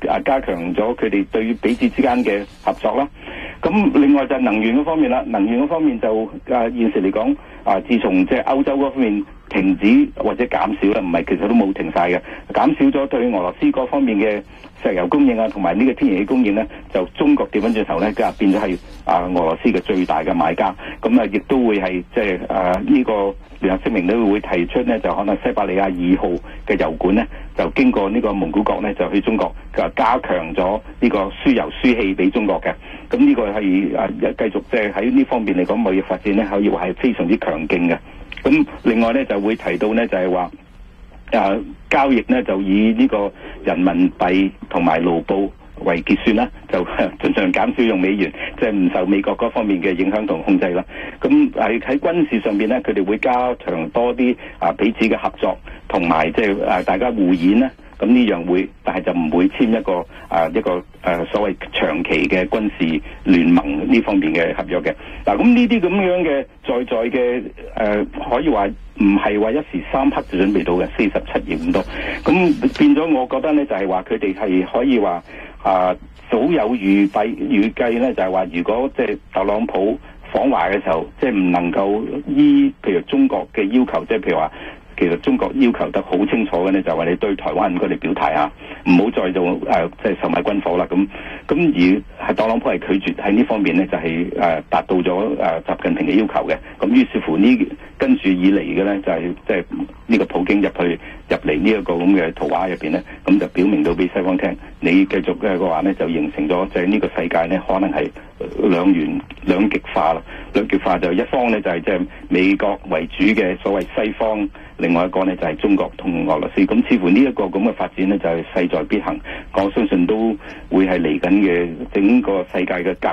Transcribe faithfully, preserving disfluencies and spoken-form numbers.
啊加強咗佢哋對於彼此之間嘅合作啦。咁另外就係能源嗰方面啦，能源嗰方面就啊現時嚟講啊，自從即係歐洲嗰方面停止或者減少啦，唔係其實都冇停晒嘅，減少咗對俄羅斯嗰方面嘅石油供應啊，同埋呢個天然氣供應咧，就中國調翻轉頭咧，就變咗係啊俄羅斯嘅最大嘅買家。咁啊，亦都會係即係誒呢個聯合聲明都會提出咧，就可能西伯利亞二號嘅油管咧，就經過呢個蒙古國咧，就去中國，就加強咗呢個輸油輸氣俾中國嘅。咁呢個係誒繼續即係喺呢方面嚟講，貿易發展咧，可以話係非常之強勁嘅。咁另外咧就會提到咧，就係話誒交易咧就以呢個人民幣同埋盧布為結算啦，就盡量減少用美元，即係唔受美國嗰方面嘅影響同控制啦。咁係喺軍事上邊咧，佢哋會加強多啲啊彼此嘅合作，同埋即係誒大家互演啦。咁呢樣會，但係就唔會簽一個啊一個誒、啊、所謂長期嘅軍事聯盟呢方面嘅合約嘅。嗱、啊，咁呢啲咁樣嘅在在嘅誒，可以話唔係話一時三刻就準備到嘅，四十七億咁多。咁變咗，我覺得咧就係話佢哋係可以話啊早有預備預計咧，就係話如果即係特朗普訪華嘅時候，即係唔能夠依譬如中國嘅要求，即係譬如話。其實中國要求得好清楚嘅咧，就係話你對台灣應該嚟表態啊，唔好再做誒即係售賣軍火啦。咁咁而係特朗普係拒絕喺呢方面咧，就係誒達到咗誒習近平嘅要求嘅。咁於是乎呢跟住以嚟嘅咧，就係即係呢個普京入去入嚟呢一個咁嘅圖畫入邊咧，咁就表明到俾西方聽，你繼續嘅話咧，就形成咗就係呢個世界咧，可能係兩元兩極化啦。兩極化就一方咧就係即係美國為主嘅所謂西方。另外一個呢，就係、是、中國同俄羅斯，咁似乎呢一個咁嘅發展呢，就係、是、勢在必行。我相信都會係嚟緊嘅整個世界嘅格